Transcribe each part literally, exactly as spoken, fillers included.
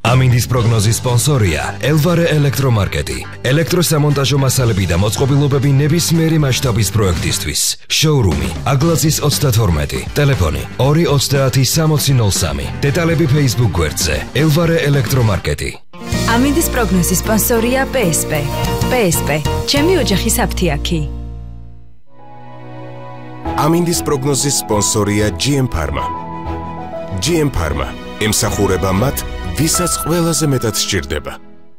ამინდის პროგნოზის სპონსორია ელვარე ელექტრომარკეტი. ელექტროსამონტაჟო მასალები და მოწყობილობები ნებისმიერი მასშტაბის პროექტისთვის. შოურუმი აგლაძის ოცდათორმეტი. ტელეფონი ორი ოცდაათი სამოცი ნოლ სამი. დეტალები Facebook გვერდზე ელვარე ელექტრომარკეტი. ამინდის პროგნოზის სპონსორია პე ეს პე. პე ეს პე. ჩემი ოჯახის აფთიაქი. ამინდის პროგნოზის სპონსორია ჯი ემ Pharma. ჯი ემ Pharma ემსახურება მათ, ვისაც ყველაზე მეტად სჭირდება.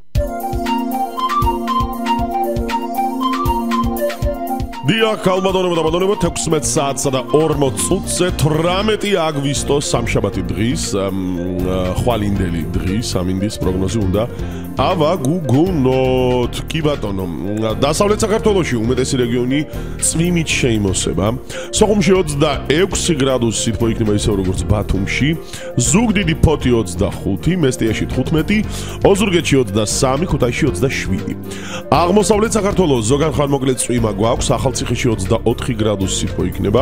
დიახ, ალბათონებო და ბატონებო, თექვსმეტ საათსა და ორმოც წუთზე თვრამეტი აგვისტოს სამშაბათი დღის, ხვალინდელი დღის ამინდის პროგნოზი უნდა ავაგუგუნოთ. კი ბატონო, დასავლეთ საქართველოში უმეტესი რეგიონი წვიმით შეიმოსება. სოხუმში ოცდაექვსი გრადუსი სითბო იქნება ისე როგორც ბათუმში, ზუგდიდი ფოთი ოცდახუთი, მესტიაში თხუთმეტი, ოზურგეთში ოცდასამი, ქუთაისში ოცდაშვიდი. აღმოსავლეთ საქართველოს ზოგან ხანმოკლე წვიმა გვაქვს, ახალციხეში ოცდაოთხი გრადუსი სითბო იქნება.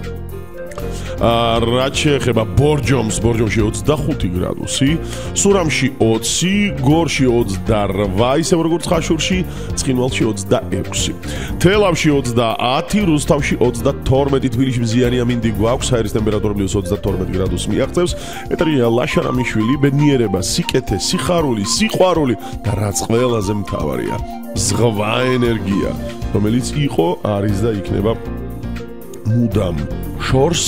რაც შეეხება ბორჯომს, ბორჯომში ოცდახუთი გრადუსი, სურამში ოცი, გორში ოცდარვა, ისე როგორც ხაშურში, ცხინვალში ოცდაექვსი, თელავში ოცდაათი, რუსთავში ოცდათორმეტი, თბილისში მზიანი ამინდი გვაქვს, აირის ტემპერატურა პლუს ოცდათორმეტი გრადუსი მიაღწევს. ეტრია ლაშა რამიშვილი, ბედნიერება, სიკეთე, სიხარული, სიყვარული და რაც ყველაზე მთავარია, ზღვა ენერგია, რომელიც იყო, არის და იქნება მუდამ შორს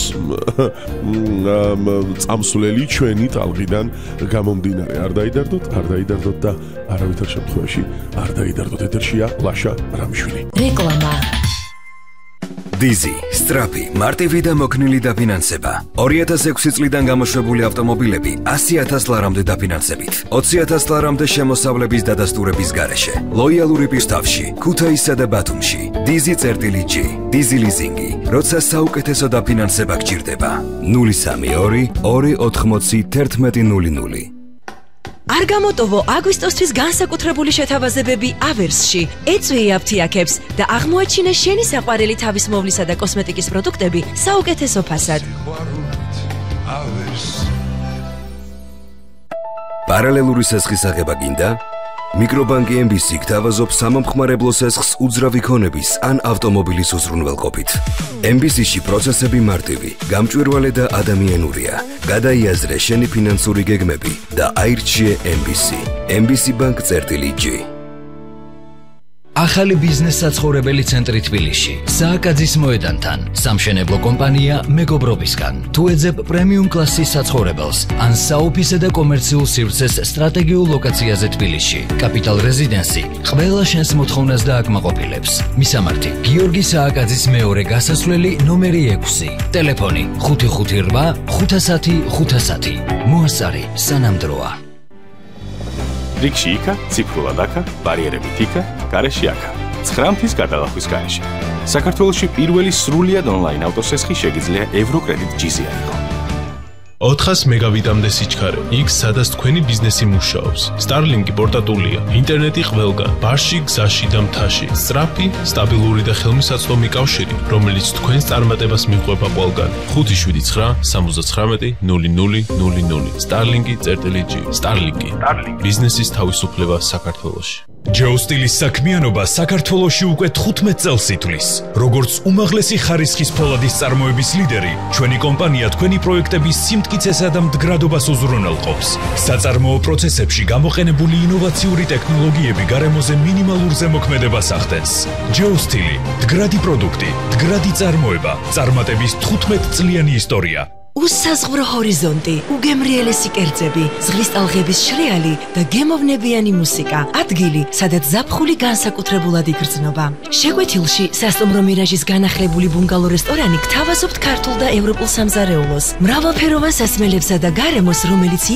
წამსვლელი ჩვენი ტალღიდან გამომდინარე. არ დაიდარდოთ, არ დაიდარდოთ და არავითარ შემთხვევაში არ დაიდარდოთ. ეთერშია ლაშა რამიშვილი. რეკლამა. დიზი, სტრაფი, მარტივი და მოქნილი დაფინანსება. ორი ათას ექვსი წლიდან გამოშვებული ავტომობილები ასი ათას ლარამდე დაფინანსებით. ოცი ათას ლარამდე შემოსავლების დადასტურების გარეშე. ლოიალური პირსთავში, ქუთაისსა და ბათუმში. დიზი წერტილი ჯი, დიზი ლიზინგი. როცა საუკეთესო დაფინანსება გჭირდება. ნული სამი ორი ორი ოთხმოცი თერთმეტი ნული ნული. არ გამოტოვო აგვისტოსთვის განსაკუთრებული შეთავაზებები ავერსში. ეწვიე აფთიაქებს და აღმოაჩინე შენი საყვარელი თავისმოვლისა და კოსმეტიკის პროდუქტები საუკეთესო ფასად. პარალელური სესხის აღება გინდა? მიკრობანკი ემ ბი სი გთავაზობს სამომხმარებლო სესხს უძრავი ქონების ან ავტომობილის უზრუნველყოფით. ემ ბი სი-ში პროცესები მარტივი, გამჭვირვალე და ადამიანურია. გადაიაზრე შენი ფინანსური გეგმები და აირჩიე ემ ბი სი. ემ ბი სი ბანკ წერტილი ჯი. ახალი ბიზნეს საცხოვრებელი ცენტრი თბილისში, სააკაძის მოედანთან, სამშენებლო კომპანია მეგობრობისგან. თუ ეძებ პრემიუმ კლასის საცხოვრებელს, ან საოფისე და კომერციულ სივრცეს სტრატეგიულ ლოკაციაზე თბილისში, კაპიტალ რეზიდენსი ყველა შენს მოთხოვნას დააკმაყოფილებს. მისამართი: გიორგი სააკაძის მეორე გასასვლელი ნომერი ექვსი. ტელეფონი ხუთი ხუთი რვა ხუთასათი ხუთასათი. მოასწარი სანამდროა. რიგში იქა, ციფრულად აქა, ბარიერებით იქა, გარეში აქა. ცხრამთის გადალახვის გარეშე. საქართველოში პირველი სრულიად ონლაინ ავტოსესხი შეგიძლია ევროკრედიტ ჯი-ზე აიღო. ოთხას მეგავიტამდე სიჩქარე, იქ სადაც თქვენი ბიზნესი მუშაობს. Starlink-ი პორტატულია, ინტერნეტი ყველგან, ბარში, გზაში და მთაში. სწრაფი, სტაბილური და ხელმისაწვდომი კავშირი, რომელიც თქვენს წარმატებას მიყვება ყველგან. ხუთი შვიდი ცხრა სამოცდათხრამეტი ნული ნული ნული ნული. Starlink-ი წერტილი ჯი. Starlink-ი. ბიზნესის თავისუფლება საქართველოში. ჯოუ სტილის საქმიანობა საქართველოში უკვე თხუთმეტ წელს ითვლის. როგორც უმაღლესი ხარისხის ფოლადის წარმოების ლიდერი, ჩვენი კომპანია თქვენი პროექტების სიმტკიცესა და მდგრადობას უზრუნველყოფს. საწარმოო პროცესებში გამოყენებული ინოვაციური ტექნოლოგიები გარემოზე მინიმალურ ზემოქმედებას ახდენს. ჯოუ სტილი, მდგრადი პროდუქტი, მდგრადი წარმოება, წარმატების თხუთმეტ წლიანი ისტორია. უსაზღვრო ჰორიზონტი, უგემრიელესი კერძები, ზღვის ტალღების შრეალი და გემოვნებიანი მუსიკა. ადგილი, სადაც ზაფხული განსაკუთრებულად იგრძნობა. შეგვეთილში სასტუმრო მირაჟის განახლებული ბუნგალო რესტორანი გთავაზობთ ქართულ და ევროპულ სამზარეულოს, მრავალფეროვან სასმელებსა და გარემოს, რომელიც